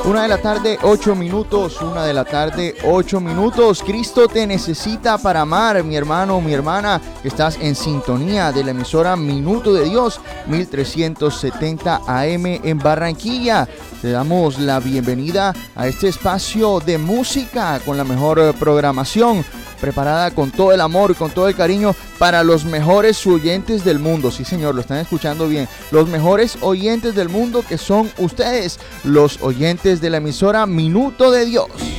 Una de la tarde, 8 minutos. Una de la tarde, 8 minutos. Cristo te necesita para amar, mi hermano, mi hermana, que estás en sintonía de la emisora Minuto de Dios, 1370 AM en Barranquilla. Te damos la bienvenida a este espacio de música con la mejor programación, preparada con todo el amor y con todo el cariño para los mejores oyentes del mundo. Sí, señor, lo están escuchando bien. Los mejores oyentes del mundo, que son ustedes, los oyentes de la emisora Minuto de Dios.